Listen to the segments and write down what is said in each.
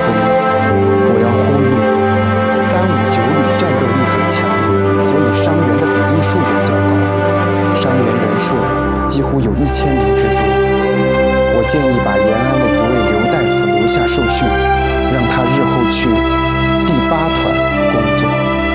司令，我要呼吁，359旅战斗力很强，所以伤员的比例数也较高，伤员人数几乎有1000名之多。我建议把延安的一位刘大夫留下受训，让他日后去第8团工作。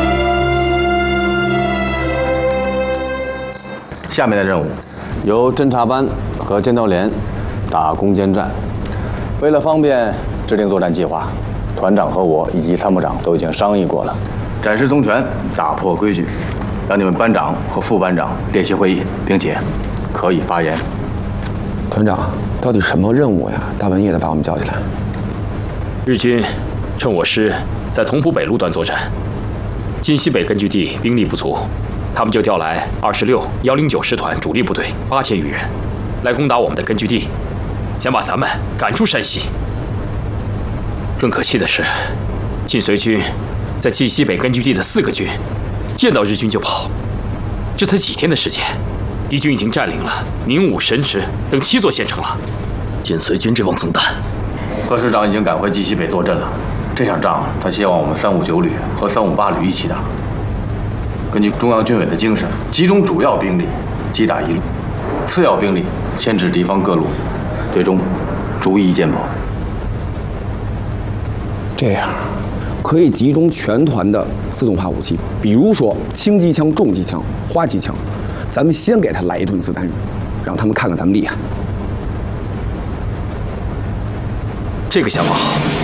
下面的任务由侦察班和尖刀连打攻坚战。为了方便制定作战计划，团长和我以及参谋长都已经商议过了。展示宗权，打破规矩，让你们班长和副班长列席会议，并且可以发言。 团长，到底什么任务呀？大半夜的把我们叫起来。 日军趁我师在同蒲北路段作战，晋西北根据地兵力不足，他们就调来26、109师团主力部队8000余人，来攻打我们的根据地，想把咱们赶出山西。更可气的是，晋绥军在晋西北根据地的4个军，见到日军就跑。这才几天的时间，敌军已经占领了宁武、神池等7座县城了。 晋绥军这帮怂蛋！ 贺师长已经赶回晋西北坐镇了。这场仗，他希望我们359旅和358旅一起打。根据中央军委的精神，集中主要兵力击打一路，次要兵力牵制敌方各路，最终逐一歼保。 这样可以集中全团的自动化武器，比如说轻机枪、重机枪、花机枪，咱们先给他来一顿子弹雨，让他们看看咱们厉害。 这个想法好。